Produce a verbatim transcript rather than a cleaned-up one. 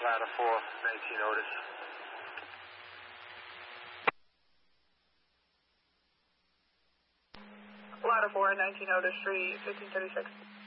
Ladder four, nineteen Otis. Ladder four, nineteen Otis Street, fifteen thirty-six.